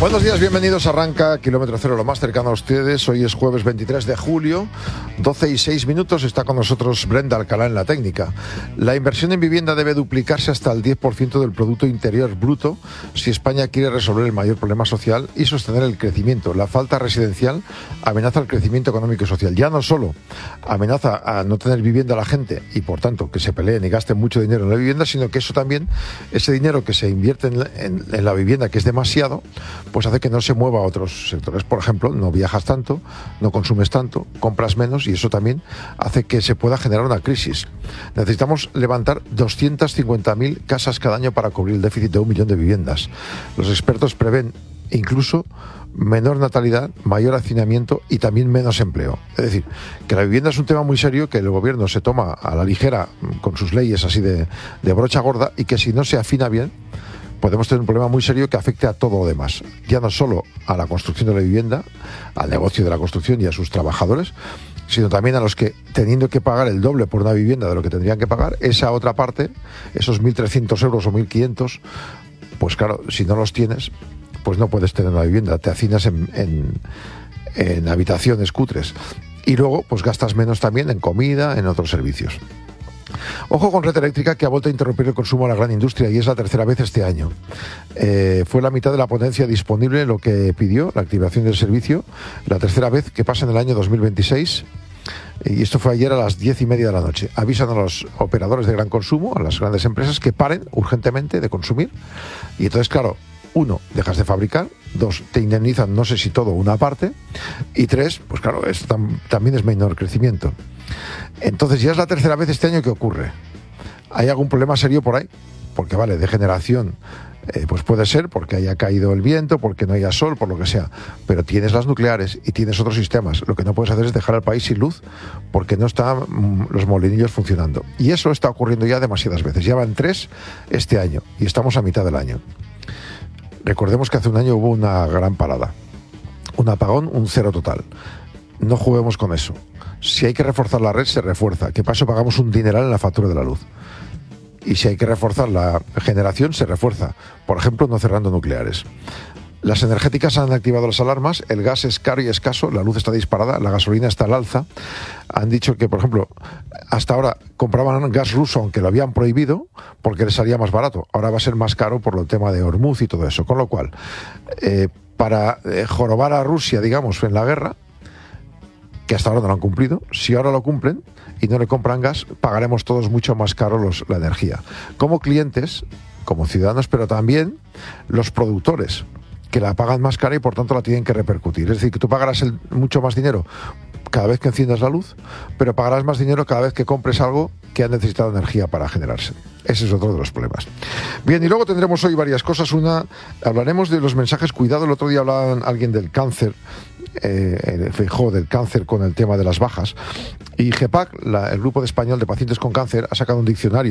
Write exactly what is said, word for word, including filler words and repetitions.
Buenos días, bienvenidos. Arranca Kilómetro Cero, lo más cercano a ustedes. Hoy es jueves veintitrés de julio, doce y seis minutos. Está con nosotros Brenda Alcalá en la técnica. La inversión en vivienda debe duplicarse hasta el diez por ciento del Producto Interior Bruto si España quiere resolver el mayor problema social y sostener el crecimiento. La falta residencial amenaza el crecimiento económico y social. Ya no solo amenaza a no tener vivienda a la gente y, por tanto, que se peleen y gasten mucho dinero en la vivienda, sino que eso también, ese dinero que se invierte en, en, en la vivienda, que es demasiado, pues hace que no se mueva a otros sectores. Por ejemplo, no viajas tanto, no consumes tanto, compras menos, y eso también hace que se pueda generar una crisis. Necesitamos levantar doscientas cincuenta mil casas cada año para cubrir el déficit de un millón de viviendas. Los expertos prevén incluso menor natalidad, mayor hacinamiento y también menos empleo. Es decir, que la vivienda es un tema muy serio que el gobierno se toma a la ligera con sus leyes así de, de brocha gorda, y que si no se afina bien podemos tener un problema muy serio que afecte a todo lo demás, ya no solo a la construcción de la vivienda, al negocio de la construcción y a sus trabajadores, sino también a los que, teniendo que pagar el doble por una vivienda de lo que tendrían que pagar, esa otra parte, esos mil trescientos euros o mil quinientos, pues claro, si no los tienes, pues no puedes tener una vivienda, te hacinas en, en, en habitaciones cutres. Y luego, pues gastas menos también en comida, en otros servicios. Ojo con Red Eléctrica, que ha vuelto a interrumpir el consumo a la gran industria, y es la tercera vez este año. Eh, fue la mitad de la potencia disponible lo que pidió la activación del servicio, la tercera vez que pasa en el año dos mil veintiséis. Y esto fue ayer a las diez y media de la noche. Avisan a los operadores de gran consumo, a las grandes empresas, que paren urgentemente de consumir. Y entonces, claro, uno, dejas de fabricar; dos, te indemnizan, no sé si todo, una parte; y tres, pues claro, esto tam- también es menor crecimiento. Entonces ya es la tercera vez este año que ocurre. ¿Hay algún problema serio por ahí? Porque vale, de generación, eh, pues puede ser porque haya caído el viento, porque no haya sol, por lo que sea. Pero tienes las nucleares y tienes otros sistemas. Lo que no puedes hacer es dejar al país sin luz porque no están mm, los molinillos funcionando. Y eso está ocurriendo ya demasiadas veces. Ya van tres este año y estamos a mitad del año. Recordemos que hace un año hubo una gran parada, un apagón, un cero total. No juguemos con eso. Si hay que reforzar la red, se refuerza. Que para eso pagamos un dineral en la factura de la luz. Y si hay que reforzar la generación, se refuerza. Por ejemplo, no cerrando nucleares. Las energéticas han activado las alarmas, el gas es caro y escaso, la luz está disparada, la gasolina está al alza. Han dicho que, por ejemplo, hasta ahora compraban gas ruso, aunque lo habían prohibido, porque les salía más barato. Ahora va a ser más caro por el tema de Hormuz y todo eso. Con lo cual, eh, para eh, jorobar a Rusia, digamos, en la guerra, que hasta ahora no lo han cumplido, si ahora lo cumplen y no le compran gas, pagaremos todos mucho más caro los, la energía. Como clientes, como ciudadanos, pero también los productores, que la pagan más cara y por tanto la tienen que repercutir. Es decir, que tú pagarás el, mucho más dinero cada vez que enciendas la luz, pero pagarás más dinero cada vez que compres algo que ha necesitado energía para generarse. Ese es otro de los problemas. Bien, y luego tendremos hoy varias cosas. Una, hablaremos de los mensajes. Cuidado, el otro día hablaba alguien del cáncer, eh, Feijóo, del cáncer con el tema de las bajas. Y GEPAC, la, el grupo de español de pacientes con cáncer, ha sacado un diccionario